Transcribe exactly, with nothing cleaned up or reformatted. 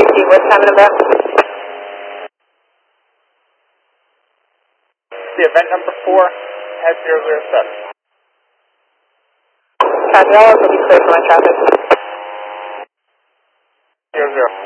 fifty, what time and about? The event number four at zero zero seven. Copy, I'll also be clear for my traffic. Zero zero.